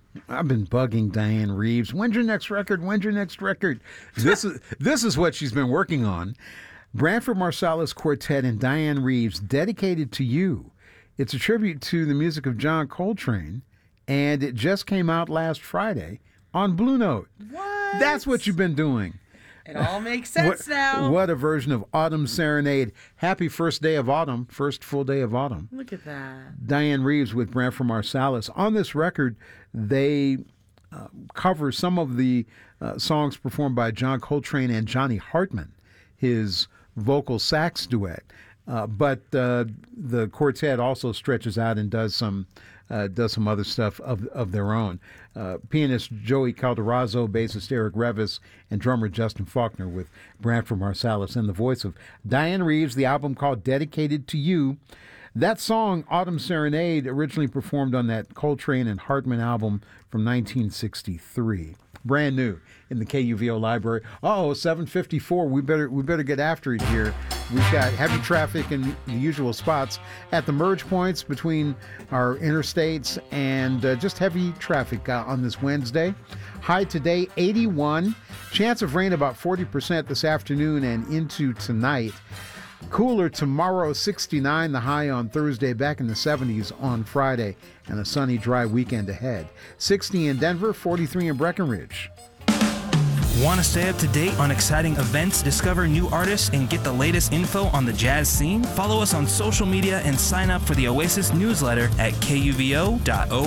I've been bugging Diane Reeves. When's your next record? When's your next record? This is what she's been working on. Branford Marsalis Quartet and Diane Reeves, Dedicated to You. It's a tribute to the music of John Coltrane, and it just came out last Friday on Blue Note. What? That's what you've been doing. It all makes sense now. What a version of Autumn Serenade. Happy first day of autumn, first full day of autumn. Look at that. Diane Reeves with Branford Marsalis. On this record, they cover some of the songs performed by John Coltrane and Johnny Hartman, his vocal sax duet. But the quartet also stretches out and does some other stuff of their own. Pianist Joey Calderazzo, bassist Eric Revis, and drummer Justin Faulkner with Branford Marsalis and the voice of Diane Reeves, the album called Dedicated to You. That song, Autumn Serenade, originally performed on that Coltrane and Hartman album from 1963. Brand new in the KUVO library. 7:54. We better get after it here. We've got heavy traffic in the usual spots at the merge points between our interstates, and just heavy traffic on this Wednesday. High today, 81. Chance of rain about 40% this afternoon and into tonight. Cooler tomorrow, 69, the high on Thursday, back in the 70s on Friday, and a sunny, dry weekend ahead. 60 in Denver, 43 in Breckenridge. Want to stay up to date on exciting events, discover new artists, and get the latest info on the jazz scene? Follow us on social media and sign up for the Oasis newsletter at kuvo.org.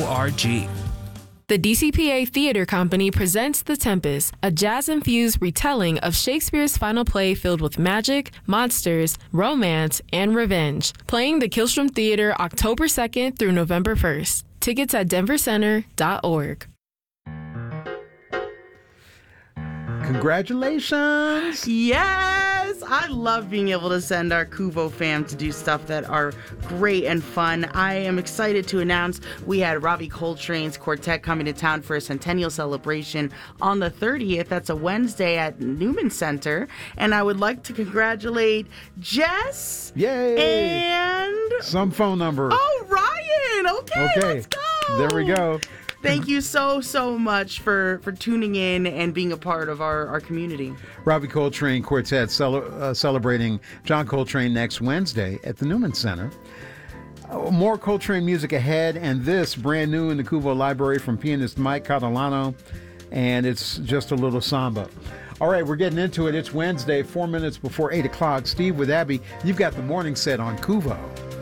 The DCPA Theater Company presents The Tempest, a jazz-infused retelling of Shakespeare's final play filled with magic, monsters, romance, and revenge. Playing the Killstrom Theater October 2nd through November 1st. Tickets at denvercenter.org. Congratulations! Yes! I love being able to send our Kuvo fam to do stuff that are great and fun. I am excited to announce we had Ravi Coltrane's quartet coming to town for a centennial celebration on the 30th. That's a Wednesday at Newman Center. And I would like to congratulate Jess. Yay! And some phone number. Oh, Ryan! Okay, let's go! There we go. Thank you so much for tuning in and being a part of our community. Ravi Coltrane Quartet celebrating John Coltrane next Wednesday at the Newman Center. More Coltrane music ahead, and this brand new in the Kuvo library from pianist Mike Catalano, and it's just a little samba. All right, we're getting into it. It's Wednesday, 4 minutes before 8 o'clock. Steve with Abby, you've got the morning set on Kuvo.